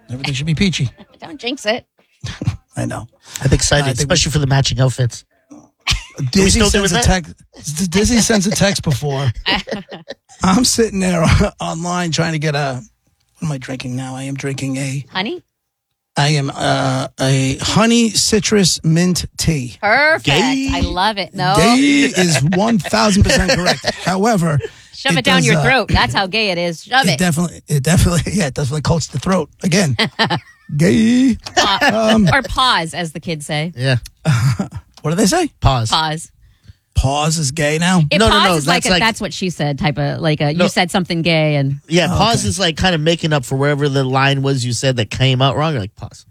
Everything should be peachy. Don't jinx it. I know. I'm excited, especially for the matching outfits. Dizzy sends a text. Dizzy sends a text before. I'm sitting there online trying to get a. What am I drinking now? I am drinking a honey. I am a honey citrus mint tea. Perfect. Gay. I love it. No, gay is 1,000% correct. However, shove it down your throat. That's how gay it is. Shove it. It definitely coats the throat again. Gay. Or pause, as the kids say. Yeah. What do they say? Pause. Pause. Pause is gay now? No. That's what she said, type of you said something gay. And yeah, pause is like kind of making up for wherever the line was you said that came out wrong. You're like, pause.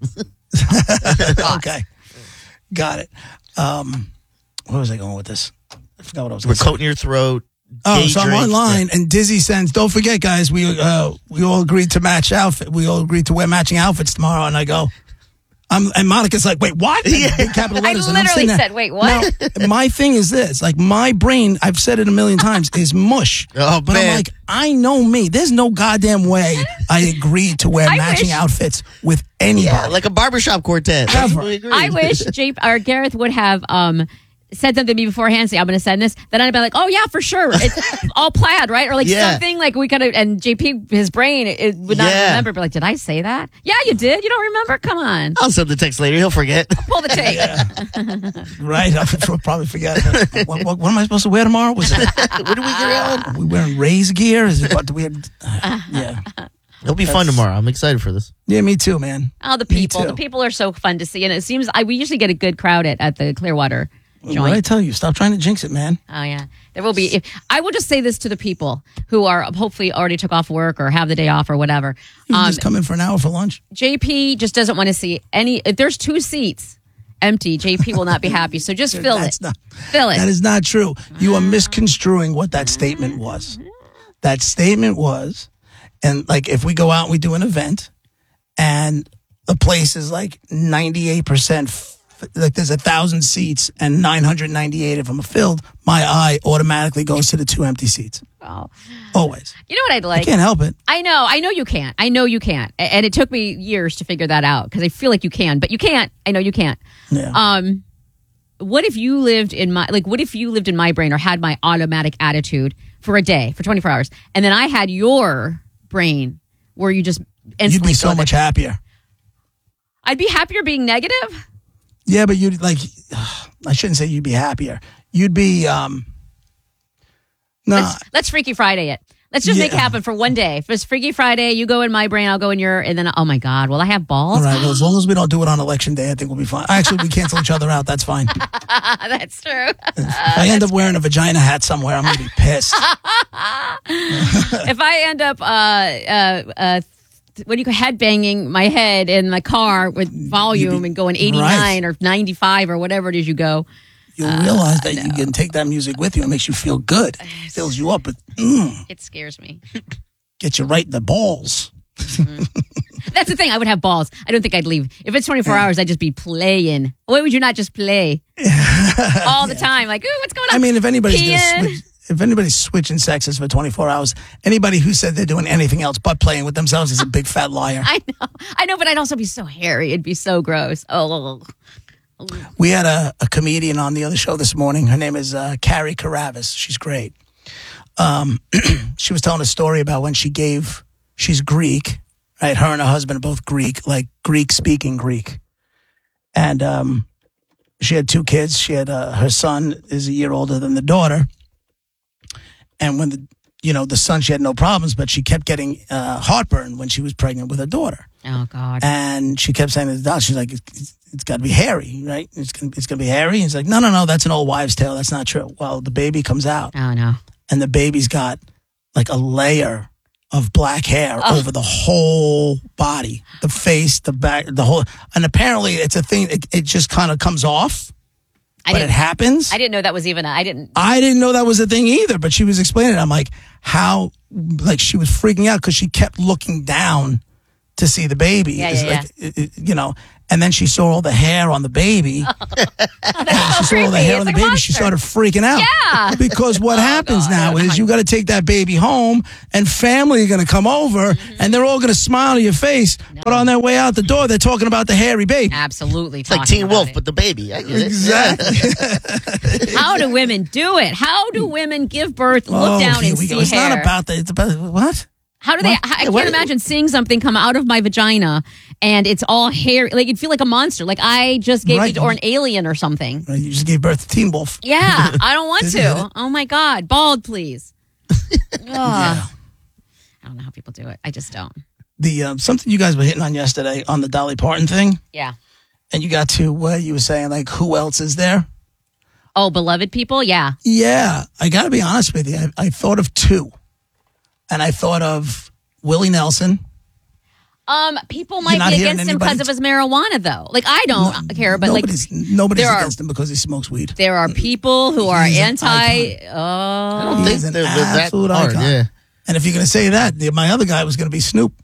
Okay. Got it. Where was I going with this? I forgot what I was going to say. We're coating your throat. So I'm online, and Dizzy sends, don't forget, guys, we all agreed to match outfit. We all agreed to wear matching outfits tomorrow. And I go, and Monica's like, wait, what? Big capital letters. I literally said, wait, what? Now, my thing is this, like my brain, I've said it a million times, is mush. Oh, but man. I'm like, I know me. There's no goddamn way I agreed to wear matching outfits with anybody. Yeah, like a barbershop quartet. I wish Gareth would have said something to me beforehand, say, I'm going to send this. Then I'd be like, oh, yeah, for sure. It's all plaid, right? Or something like we could have, and JP, his brain, it would not remember. But like, did I say that? Yeah, you did. You don't remember? Come on. I'll send the text later. He'll forget. Pull the tape. Right. I'll probably forget. What am I supposed to wear tomorrow? Was it, what do we get on? Are we wearing Rays gear? Is it what do we have? Yeah. It'll be fun tomorrow. I'm excited for this. Yeah, me too, man. Oh, the people. The people are so fun to see. And it seems we usually get a good crowd at the Clearwater joint. What did I tell you? Stop trying to jinx it, man. Oh, yeah. There will be. I will just say this to the people who are hopefully already took off work or have the day off or whatever. You can just come in for an hour for lunch. JP just doesn't want to see any. If there's 2 seats empty, JP will not be happy. So just fill it. Fill it. That is not true. You are misconstruing what that statement was. That statement was, and like if we go out and we do an event and the place is like 98%, like there's 1,000 seats and 998 of them are filled, my eye automatically goes to the 2 empty seats. Oh. Always. You know what I'd like? I can't help it. I know you can't. And it took me years to figure that out because I feel like you can, but you can't. I know you can't. Yeah. What if you lived in my brain or had my automatic attitude for a day, for 24 hours, and then I had your brain where you just instantly you'd be so much happier. I'd be happier being negative? Yeah, but you'd I shouldn't say you'd be happier. You'd be, Let's Freaky Friday it. Let's just make it happen for one day. If it's Freaky Friday, you go in my brain, I'll go in your, and then, oh my God, will I have balls? All right, well, as long as we don't do it on election day, I think we'll be fine. Actually, we cancel each other out. That's fine. That's true. If I end up wearing a vagina hat somewhere, I'm going to be pissed. If I end up, headbanging my head in the car with volume and going 89 or 95 or whatever it is you go. You'll realize that you can take that music with you. It makes you feel good. It fills you up. It scares me. Get you right in the balls. Mm-hmm. That's the thing. I would have balls. I don't think I'd leave. If it's 24 hours, I'd just be playing. Why would you not just play all the time? Like, ooh, what's going on? I mean, if anybody's switching sexes for 24 hours, anybody who said they're doing anything else but playing with themselves is a big fat liar. I know, but I'd also be so hairy. It'd be so gross. Oh. We had a comedian on the other show this morning. Her name is Carrie Caravis. She's great. She was telling a story about when she's Greek, right? Her and her husband are both Greek, like Greek-speaking Greek. And she had 2 kids. She had her son is a year older than the daughter. And when the son, she had no problems, but she kept getting heartburn when she was pregnant with her daughter. Oh, God. And she kept saying to the doctor, she's like, it's got to be hairy, right? It's going to be hairy. And he's like, no, that's an old wives' tale. That's not true. Well, the baby comes out. Oh, no. And the baby's got like a layer of black hair over the whole body, the face, the back, the whole. And apparently it's a thing. It just kind of comes off. But it happens. I didn't know that was even. I didn't know that was a thing either. But she was explaining it. I'm like, how? Like she was freaking out because she kept looking down to see the baby. Yeah. Like, And then she saw all the hair on the baby. That's She saw all the hair on the It's like a baby. She monster. started freaking out. Yeah. Because what happens God. now is you got to take that baby home, and family are going to come over, and they're all going to smile to your face. But on their way out the door, they're talking about the hairy baby. Absolutely. It's like Teen Wolf, but the baby. I get it. Exactly. How do women do it? How do women give birth, look down here and we see go. It's hair? not about that. It's about what? How do they? I can't imagine seeing something come out of my vagina and it's all hair. Like you'd feel like a monster. Like I just gave Right. or an alien or something. You just gave birth to Teen Wolf. Yeah, I don't want to. Oh my God, bald, please. Ugh. I don't know how people do it. I just don't. The something you guys were hitting on yesterday on the Dolly Parton thing, Yeah. and you got to where you were saying like, who else is there? Oh, beloved people. Yeah. Yeah, I got to be honest with you. I thought of two, and I thought of Willie Nelson. People might not be hearing against him because of anybody- his marijuana, though. Like I don't care, but nobody's there are- against him because he smokes weed. there are people who are He's an anti. I Oh, don't He's think an they're that absolute hard. icon. Yeah. And if you're going to say that, my other guy was going to be Snoop.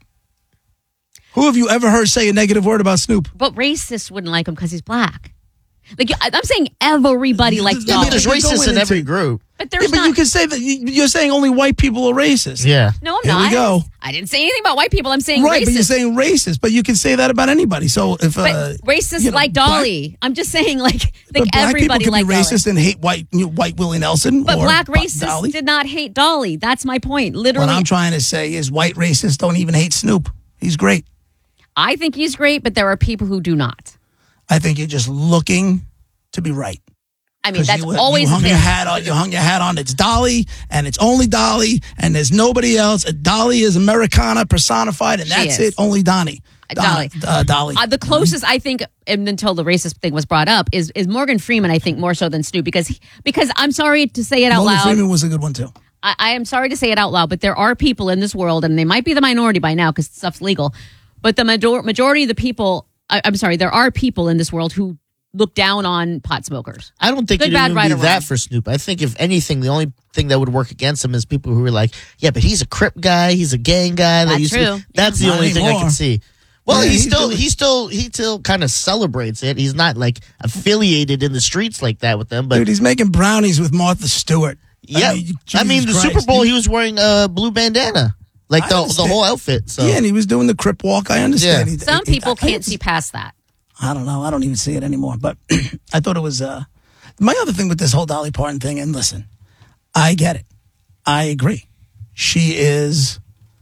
Who have you ever heard say a negative word about Snoop? but racists wouldn't like him because he's black. Like I'm saying, everybody likes Yeah, I mean, Dolly, there's You're racists going in every into- group. but Yeah, there's but not. you can say that you're saying only white people are racist. Yeah. No, I'm Here not. we go. I didn't say anything about white people. I'm saying Right, racist. but you're saying racist, but you can say that about anybody. So if But racists you know, like Dolly. I'm just saying, like but black everybody people can like be Dolly. racist and hate white Willie Nelson. But or black Dolly. racists did not hate Dolly. That's my point. Literally, What I'm trying to say is white racists don't even hate Snoop. He's great. I think he's great, but there are people who do not. I think you're just looking to be right. I mean, that's you always hung the your thing. hat on. You hung your hat on. It's Dolly, and it's only Dolly, and there's nobody else. Dolly is Americana personified, and She that's is. it. Only Donnie. Dolly. Dolly. The closest I think, and until the racist thing was brought up, is Morgan Freeman. I think more so than Snoop because I'm sorry to say it out Morgan loud. Freeman was a good one too. I am sorry to say it out loud, but there are people in this world, and they might be the minority by now because stuff's legal. But the majority of the people, I'm sorry, there are people in this world who look down on pot smokers. I don't think Good, it'd bad, even right, be or that wrong. for Snoop. I think if anything, the only thing that would work against him is people who are like, yeah, but he's a Crip guy, he's a gang guy. That's used to true. be- That's Yeah. the only Not thing I anymore. can see. Well, Yeah, he still kind of celebrates it. He's not like affiliated in the streets like that with them, but Dude, he's making brownies with Martha Stewart. yeah, I mean, the Jesus Super Christ. Bowl, he was wearing a blue bandana, like I the understand. whole outfit. So Yeah, and he was doing the Crip walk. I understand. Yeah. Some people can't see past that. I don't know. I don't even see it anymore. But I thought it was my other thing with this whole Dolly Parton thing. And listen, I get it. I agree. She is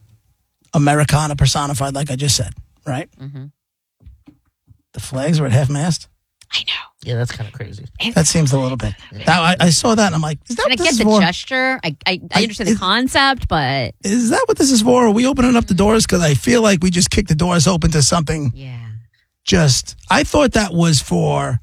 Americana personified, like I just said, right? Mm-hmm. The flags were at half mast. I know. yeah, that's kind of crazy. That seems a little bit. I saw that and I'm like, is that And I what this get is the for? gesture. I understand the concept, but Is that what this is for? Are we opening up the doors? Because I feel like we just kicked the doors open to something. yeah. I thought that was for,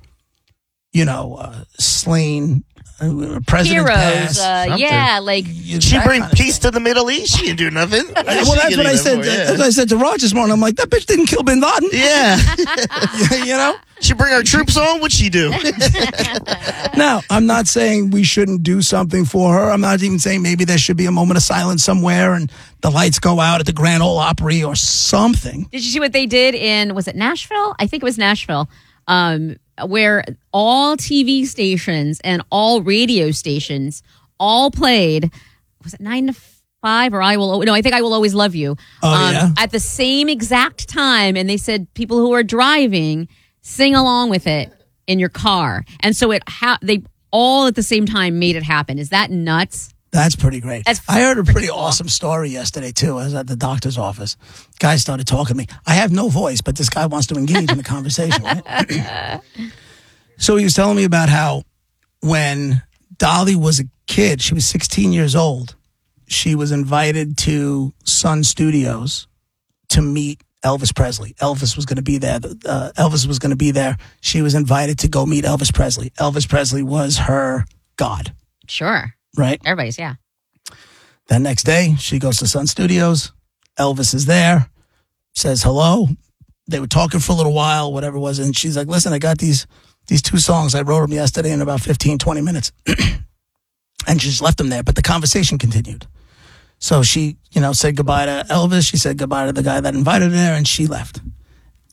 slain president Heroes. passed. Yeah, like She bring peace to the Middle East. She didn't do nothing. Well, that's what I said. That's what I said to Rod this morning. I'm like, that bitch didn't kill Bin Laden. Yeah, You know? she bring our troops on. What'd she do? Now, I'm not saying we shouldn't do something for her. I'm not even saying maybe there should be a moment of silence somewhere and the lights go out at the Grand Ole Opry or something. did you see what they did in, was it Nashville? I think it was Nashville, where all TV stations and all radio stations all played, was it 9 to 5 or I think I Will Always Love You. Oh, yeah? At the same exact time. And they said people who are driving, sing along with it in your car. And so they all at the same time made it happen. Is that nuts? That's pretty great. That's I heard a pretty cool. awesome story yesterday, too. I was at the doctor's office. Guy started talking to me. I have no voice, but this guy wants to engage in the conversation, right? So he was telling me about how when Dolly was a kid, she was 16 years old, she was invited to Sun Studios to meet Elvis Presley. Elvis was going to be there. Elvis was going to be there. She was invited to go meet Elvis Presley. Elvis Presley was her god, Sure. right? Everybody's, yeah. That next day, she goes to Sun Studios. Elvis is there, says hello. They were talking for a little while, whatever it was. And she's like, listen, I got these two songs. I wrote them yesterday in about 15, 20 minutes. And she just left them there. But the conversation continued. So she, said goodbye to Elvis. She said goodbye to the guy that invited her there, and she left.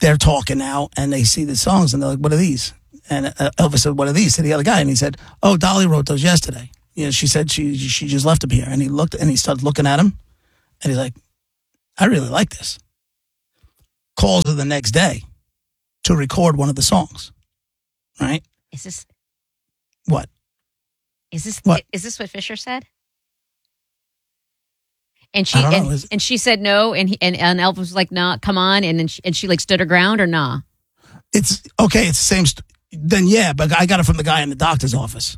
they're talking now, and they see the songs, and they're like, "What are these?" And Elvis said, "What are these?" to the other guy, and he said, "Oh, Dolly wrote those yesterday. You know, she said she just left them here." And he looked, and he started looking at him, and he's like, "I really like this." Calls her the next day to record one of the songs. Right? Is this what? Is this what? Is this what Fisher said? And she I don't know. and she said no, and Elvis was like, "Nah, come on," and then she like stood her ground, or nah. It's okay. It's the same. Then yeah, but I got it from the guy in the doctor's office.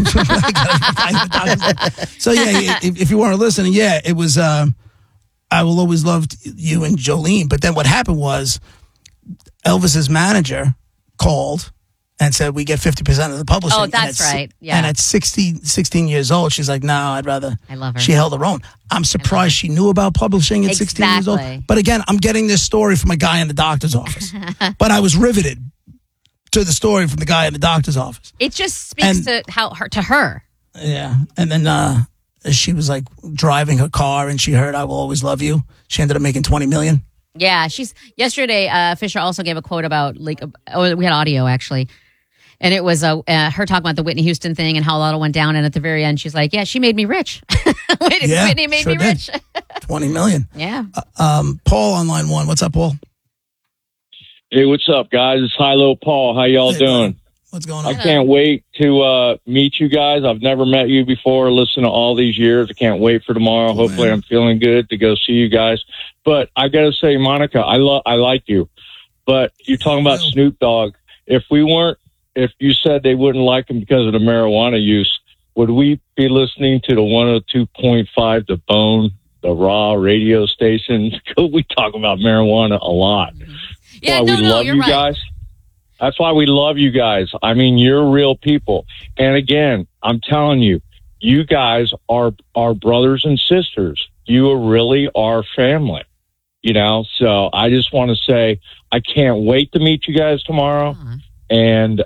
So yeah, if you weren't listening, yeah, it was. I will always love you and Jolene. But then what happened was, Elvis's manager called and said, we get 50% of the publishing. Oh, that's right. Yeah. And at 16 years old, she's like, no, I'd rather. I love her. She held her own. I'm surprised she knew about publishing at 16 years old. But again, I'm getting this story from a guy in the doctor's office. But I was riveted to the story from the guy in the doctor's office. It just speaks to her. Yeah. And then she was like driving her car and she heard I Will Always Love You. She ended up making $20 million. Yeah. Yesterday, Fisher also gave a quote about we had audio actually. And it was her talking about the Whitney Houston thing and how it all went down. And at the very end, she's like, yeah, she made me rich. Whitney made me rich. 20 million. Yeah. Paul on line 1. What's up, Paul? Hey, what's up, guys? It's High-Low Paul. How y'all doing? What's going on? I can't wait to meet you guys. I've never met you before. Listen to all these years. I can't wait for tomorrow. Hopefully, I'm feeling good to go see you guys. But I got to say, Monica, I like you. But you're talking about Snoop Dogg. If you said they wouldn't like him because of the marijuana use, would we be listening to the 102.5 The Bone, the Raw radio station? We talk about marijuana a lot. Yeah, we love you're you right. guys. That's why we love you guys. I mean, you're real people. And again, I'm telling you, you guys are brothers and sisters. You really are family, you know? So I just want to say, I can't wait to meet you guys tomorrow. And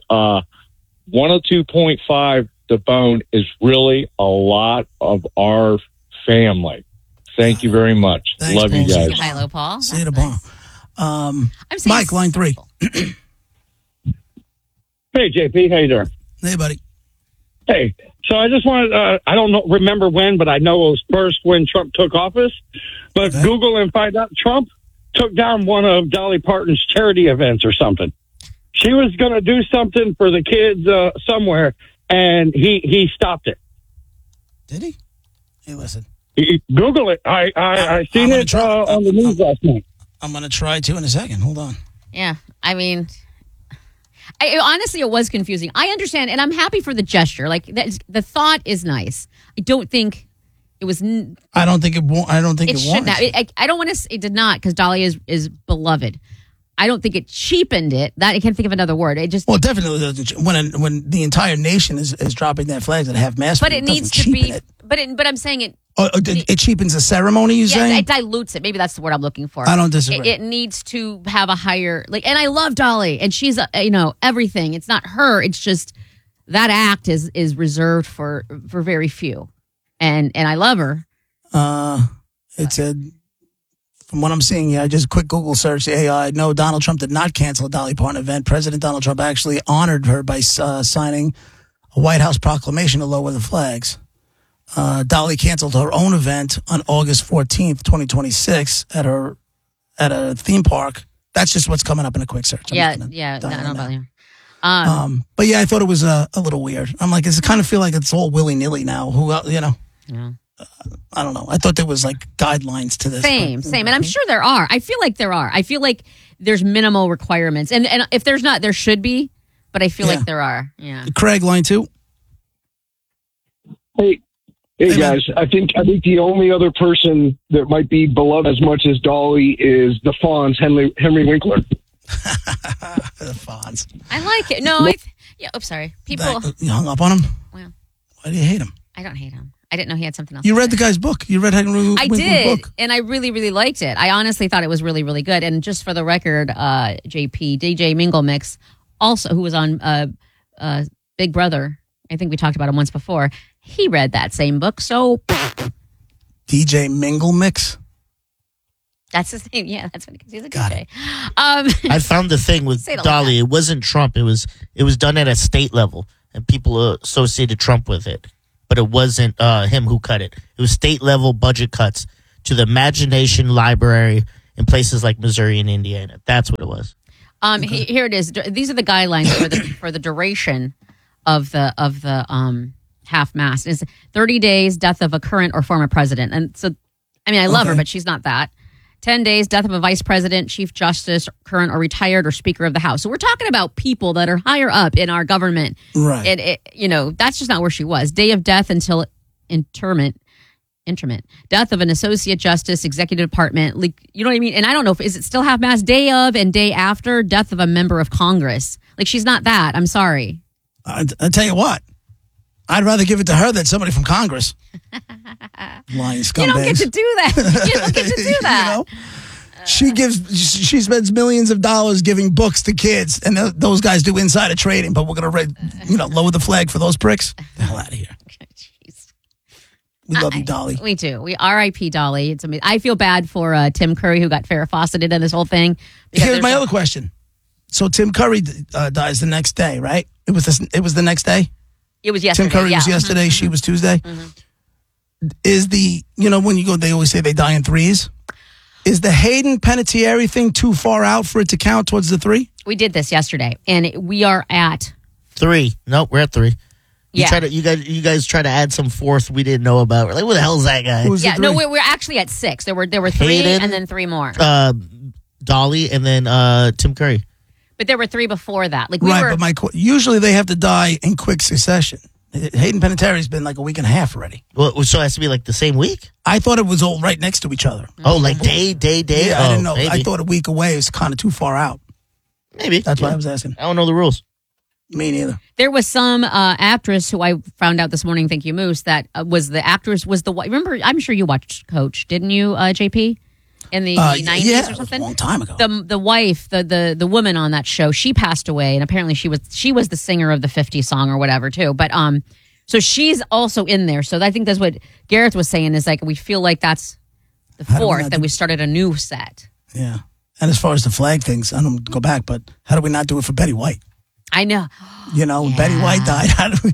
102.5 The Bone is really a lot of our family. Thank you very much. Thanks, love Paul. you guys. Hello, Paul. See you tomorrow. Nice. Mike, line 3. Hey, JP, how you doing? Hey, buddy. Hey, so I just wanted, I don't remember when, but I know it was first when Trump took office. But Okay. Google and find out Trump took down one of Dolly Parton's charity events or something. She was going to do something for the kids somewhere, and he stopped it. Did he? Hey, listen. Google it. I seen it on the news last night. I'm going to try to in a second. Hold on. Yeah, I mean, honestly, it was confusing. I understand, and I'm happy for the gesture. Like the thought is nice. I don't think it was. I don't think it won't. I don't think it should won't. not. I don't want to. It did not, because Dolly is beloved. I don't think it cheapened it. That I can't think of another word. It just. Well, it definitely doesn't. When the entire nation is dropping their flags at half mast, But it needs to be. But I'm saying it. It cheapens the ceremony. You saying? It dilutes it. Maybe that's the word I'm looking for. I don't disagree. It needs to have a higher and I love Dolly, and she's everything. It's not her. It's just that act is reserved for very few, and I love her. It said, from what I'm seeing here, I just quick Google search the AI. No, Donald Trump did not cancel a Dolly Parton event. President Donald Trump actually honored her by signing a White House proclamation to lower the flags. Dolly canceled her own event on August 14th, 2026 at a theme park. That's just what's coming up in a quick search. Yeah. No bother you. But yeah, I thought it was a little weird. I'm like, does it kind of feel like it's all willy-nilly now? Yeah. I don't know. I thought there was like guidelines to this. Same. And I'm sure there are. I feel like there are. I feel like there's minimal requirements. And if there's not, there should be. But I feel like there are. Yeah. Craig, line 2. Hey guys, I think the only other person that might be beloved as much as Dolly is the Fonz, Henry Winkler. The Fonz. I like it. No, sorry. People. You hung up on him? Well, why do you hate him? I don't hate him. I didn't know he had something else. You to read say. the guy's book. You read Henry Winkler's book. And I really, really liked it. I honestly thought it was really, really good. And just for the record, JP, DJ Mingle Mix, also who was on Big Brother, I think we talked about him once before, he read that same book. So DJ Mingle Mix? That's his name. Yeah, that's what he's a Got DJ. I found the thing with Say it like Dolly. It wasn't Trump. It was done at a state level, and people associated Trump with it. But it wasn't him who cut it. It was state level budget cuts to the Imagination Library in places like Missouri and Indiana. That's what it was. Here it is. These are the guidelines for the duration of the half mast. Is 30 days, death of a current or former president. And so, I mean, I love her, but she's not that. 10 days, death of a vice president, chief justice, current or retired, or speaker of the House. So we're talking about people that are higher up in our government. Right. That's just not where she was. Day of death until interment. Death of an associate justice, executive department. Like, you know what I mean? And I don't know is it still half mast? Day of and day after, death of a member of Congress. Like, she's not that. I'm sorry. I tell you what. I'd rather give it to her than somebody from Congress. Lying scumbags. You don't get to do that. You don't get to do that. She spends millions of dollars giving books to kids, and those guys do insider trading. But we're gonna, lower the flag for those pricks. Get the hell out of here. Jeez. We love you, Dolly. We do. We R.I.P. Dolly. It's amazing. I feel bad for Tim Curry, who got Farrah Fawcetted in this whole thing. Here's my other question. So Tim Curry dies the next day, right? It was the next day. It was yesterday. Tim Curry was yesterday. Mm-hmm. She was Tuesday. Mm-hmm. Is when you go, they always say they die in threes. Is the Hayden Panettiere thing too far out for it to count towards the 3? We did this yesterday, and we are at 3. Nope, we're at 3. Yeah. You guys try to add some fourth we didn't know about. We're like, who the hell is that guy? We're actually at 6. There were 3 Hayden, and then 3 more. Dolly and then Tim Curry. But there were 3 before that. Like but usually they have to die in quick succession. Hayden Panettiere's been like a week and a half already. Well, so it has to be like the same week? I thought it was all right next to each other. Oh, like day? Yeah, I didn't know. Maybe. I thought a week away was kind of too far out. Maybe. That's why I was asking. I don't know the rules. Me neither. There was some actress who I found out this morning, thank you, Moose, that was the actress, was the wife. Remember, I'm sure you watched Coach, didn't you, JP? In the 90s or something? A long time ago. The wife, the woman on that show, she passed away, and apparently she was the singer of the 50 song or whatever, too. But so she's also in there. So I think that's what Gareth was saying is like we feel like that's the fourth, that we started a new set. Yeah. And as far as the flag things, I don't go back, but how do we not do it for Betty White? I know. When Betty White died, how do we...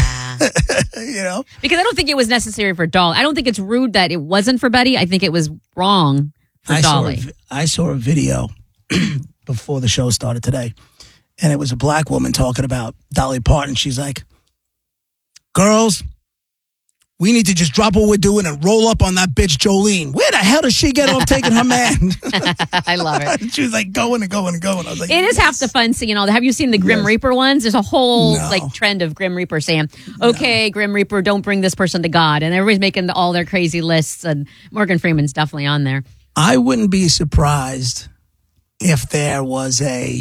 Yeah. Because I don't think it was necessary for Dolly. I don't think it's rude that it wasn't for Betty. I think it was wrong for Dolly. I saw a video before the show started today, and it was a black woman talking about Dolly Parton. She's like, girls, we need to just drop what we're doing and roll up on that bitch Jolene. Where the hell does she get off taking her man? I love it. She was like going and going and going. I was like, it is half the fun seeing all that. Have you seen the Grim Reaper ones? There's a whole trend of Grim Reaper saying, okay, Grim Reaper, don't bring this person to God. And everybody's making all their crazy lists, and Morgan Freeman's definitely on there. I wouldn't be surprised if there was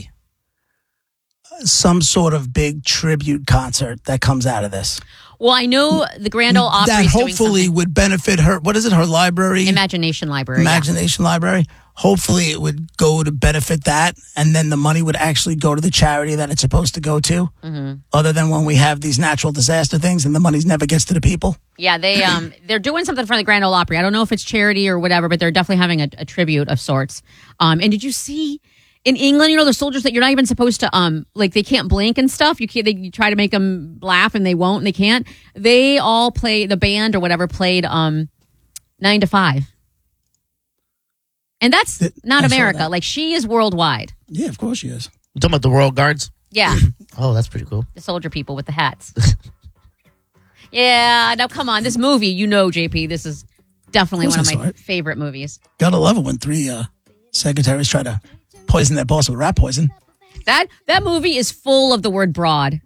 some sort of big tribute concert that comes out of this. Well, I know the Grand Ole Opry that is doing hopefully something. would benefit her. What is it? Her library? Imagination Library. Imagination Library. Hopefully it would go to benefit that, and then the money would actually go to the charity that it's supposed to go to, other than when we have these natural disaster things and the money never gets to the people. Yeah, they're doing something for the Grand Ole Opry. I don't know if it's charity or whatever, but they're definitely having a tribute of sorts. And did you see... In England, the soldiers that you're not even supposed to, they can't blink and stuff. You try to make them laugh and they won't and they can't. They all the band or whatever played 9 to 5. And that's not America. That. Like, she is worldwide. Yeah, of course she is. You talking about the Royal Guards? Yeah. Oh, that's pretty cool. The soldier people with the hats. Yeah, now come on. This movie, JP, this is definitely one of my favorite movies. Gotta love it when 3 secretaries try to poison their boss with rat poison. That movie is full of the word broad.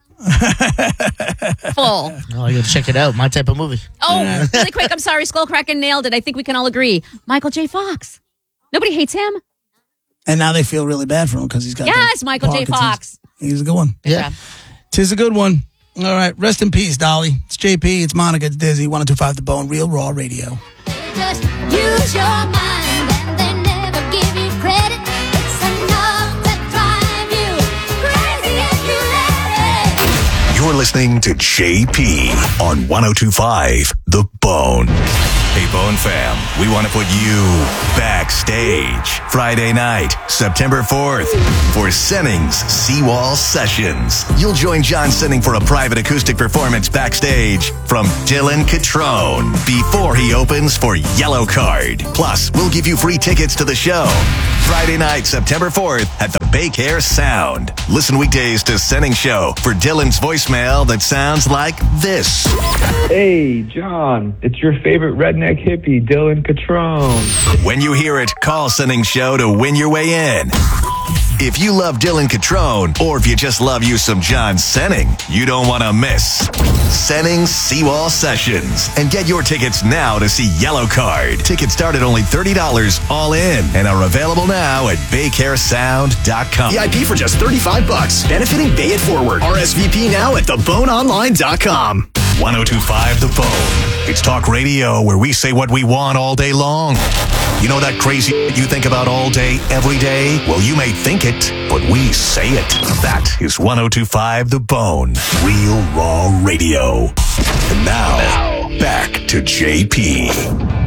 Full. Oh, you gotta check it out. My type of movie. Oh, really quick. I'm sorry. Skullcracken nailed it. I think we can all agree. Michael J. Fox. Nobody hates him. And now they feel really bad for him because he's got Michael J. Fox. He's a good one. Yeah. Tis a good one. All right. Rest in peace, Dolly. It's JP. It's Monica. It's Dizzy. 102.5 The Bone. Real Raw Radio. Just use your mind and they never give you credit. It's enough to drive you crazy if you let it. You're listening to JP on 102.5 The Bone. Hey, Bone fam, we want to put you backstage Friday night, September 4th, for Senning's Seawall Sessions. You'll join John Senning for a private acoustic performance backstage from Dylan Catrone before he opens for Yellow Card. Plus, we'll give you free tickets to the show. Friday night, September 4th at the Baycare Sound. Listen weekdays to Senning Show for Dylan's voicemail that sounds like this. Hey, John, it's your favorite redneck hippie, Dylan Catrone. When you hear it, call Senning Show to win your way in. If you love Dylan Catrone, or if you just love you some John Senning, you don't want to miss Senning's Seawall Sessions. And get your tickets now to see Yellow Card. Tickets start at only $30 all in and are available now at BayCareSound.com. VIP for just $35, benefiting Bay It Forward. RSVP now at theboneonline.com. 102.5 The Bone. It's talk radio where we say what we want all day long. You know that crazy you think about all day, every day? Well, you may think it, but we say it. That is 102.5 The Bone. Real raw radio. And now, back to JP.